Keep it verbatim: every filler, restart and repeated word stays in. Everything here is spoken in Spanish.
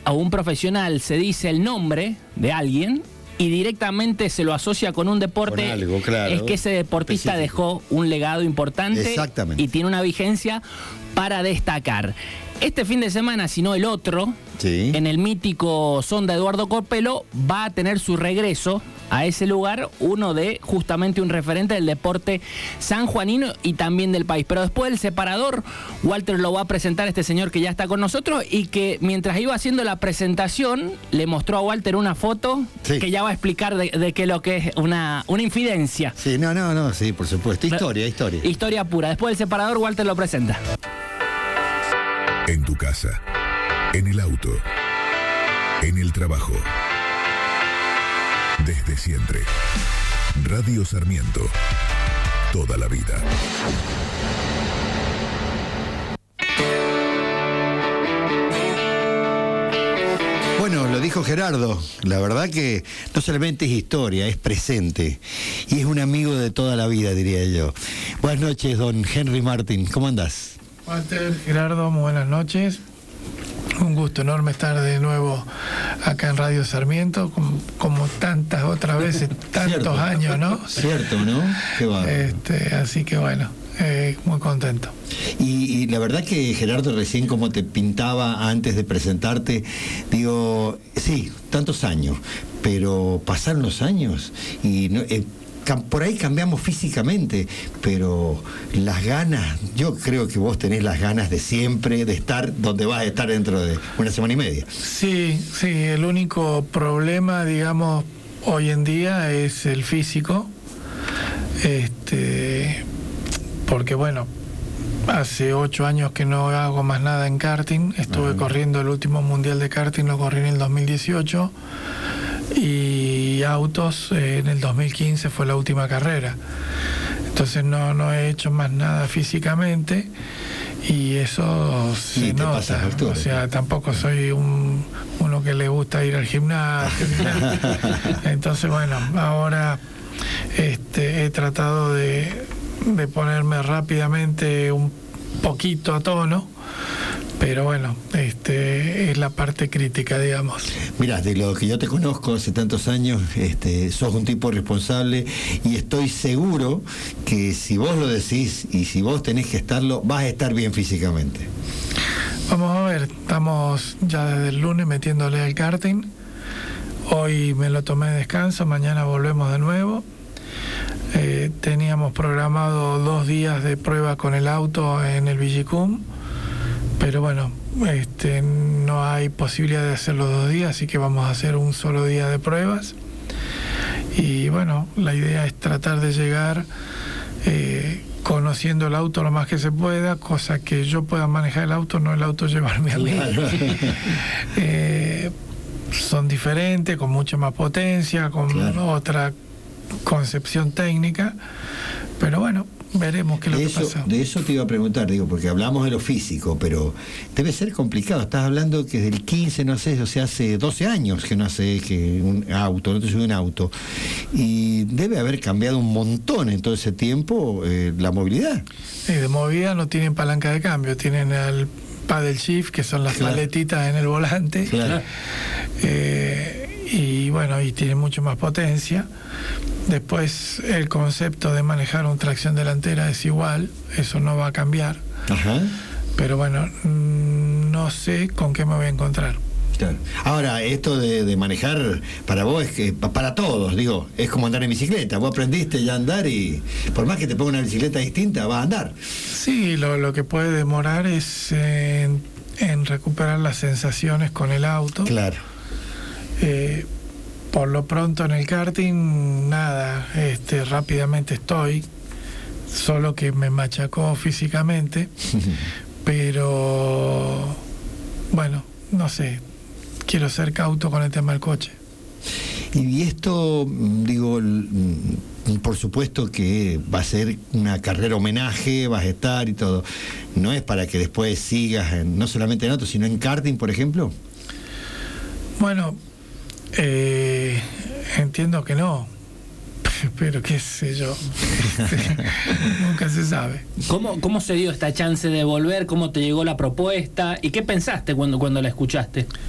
a un profesional se dice el nombre de alguien y directamente se lo asocia con un deporte, con algo, claro, es que ese deportista específico. Dejó un legado importante y tiene una vigencia para destacar. Este fin de semana, si no el otro, sí. en el mítico Sonda Eduardo Copelo, va a tener su regreso a ese lugar, uno de justamente un referente del deporte sanjuanino y también del país. Pero después del separador, Walter lo va a presentar este señor que ya está con nosotros y que mientras iba haciendo la presentación le mostró a Walter una foto sí. que ya va a explicar de, de qué es lo que es una, una infidencia. Sí, no, no, no, sí, por supuesto. Historia, historia. Historia pura. Después del separador, Walter lo presenta. En tu casa, en el auto, en el trabajo. Desde siempre. Radio Sarmiento. Toda la vida. Bueno, lo dijo Gerardo, la verdad que no solamente es historia, es presente y es un amigo de toda la vida, diría yo. Buenas noches, don Henry Martín, ¿cómo andás? Walter, Gerardo, muy buenas noches. Un gusto enorme estar de nuevo acá en Radio Sarmiento, como, como tantas otras veces, tantos Cierto. años, ¿no? Cierto, ¿no? Qué bárbaro. Este, así que bueno, eh, muy contento. Y, y la verdad que Gerardo recién como te pintaba antes de presentarte, digo, sí, tantos años, pero pasaron los años y no, eh, por ahí cambiamos físicamente, pero las ganas, yo creo que vos tenés las ganas de siempre, de estar donde vas a estar dentro de una semana y media. Sí, sí, el único problema, digamos, hoy en día es el físico, este, porque bueno, hace ocho años que no hago más nada en karting, estuve Ajá. corriendo el último mundial de karting, lo corrí en el dos mil dieciocho, y autos eh, en el dos mil quince fue la última carrera. Entonces no, no he hecho más nada físicamente y eso se y nota. O sea, tampoco soy un uno que le gusta ir al gimnasio. Entonces, bueno, ahora este, he tratado de, de ponerme rápidamente un poquito a tono. Pero bueno, este es la parte crítica, digamos. Mirá, de lo que yo te conozco hace tantos años, este, sos un tipo responsable y estoy seguro que si vos lo decís y si vos tenés que estarlo, vas a estar bien físicamente. Vamos a ver, estamos ya desde el lunes metiéndole al karting. Hoy me lo tomé de descanso, mañana volvemos de nuevo. Eh, teníamos programado dos días de prueba con el auto en el Villicum. Pero bueno, este, no hay posibilidad de hacer los dos días, así que vamos a hacer un solo día de pruebas. Y bueno, la idea es tratar de llegar eh, conociendo el auto lo más que se pueda, cosa que yo pueda manejar el auto, no el auto llevarme a mí. eh, son diferentes, con mucha más potencia, con claro. otra concepción técnica, pero bueno, veremos qué es lo de que eso, pasa. De eso te iba a preguntar, digo, porque hablamos de lo físico, pero debe ser complicado. Estás hablando que del quince, no sé, o sea, hace doce años que no hace que un auto, no te sube un auto. Y debe haber cambiado un montón en todo ese tiempo eh, la movilidad. Sí, de movilidad no tienen palanca de cambio, tienen el paddle shift, que son las claro. paletitas en el volante. Claro. Eh, y bueno, y tiene mucho más potencia. Después el concepto de manejar una tracción delantera es igual, eso no va a cambiar. Ajá. Pero bueno, no sé con qué me voy a encontrar. Claro. Ahora, esto de, de manejar para vos es que para todos, digo, es como andar en bicicleta. Vos aprendiste ya a andar y por más que te ponga una bicicleta distinta, vas a andar. Sí, lo, lo que puede demorar es en, en recuperar las sensaciones con el auto. Claro. Eh, Por lo pronto en el karting, nada, este, rápidamente estoy, solo que me machacó físicamente, pero bueno, no sé, quiero ser cauto con el tema del coche. Y esto, digo, por supuesto que va a ser una carrera homenaje, vas a estar y todo, ¿no es para que después sigas, en, no solamente en auto, sino en karting, por ejemplo? Bueno, Eh, entiendo que no, pero qué sé yo, nunca se sabe. ¿Cómo, ¿Cómo se dio esta chance de volver? ¿Cómo te llegó la propuesta? ¿Y qué pensaste cuando, cuando la escuchaste?